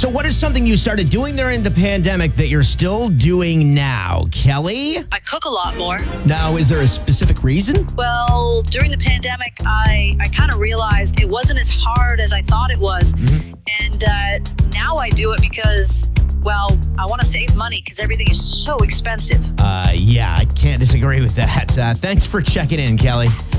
So what is something you started doing during the pandemic that you're still doing now, Kelly? I cook a lot more. Now, is there a specific reason? Well, during the pandemic, I kind of realized it wasn't as hard as I thought it was. And now I do it because, well, I want to save money because everything is so expensive. Yeah, I can't disagree with that. Thanks for checking in, Kelly.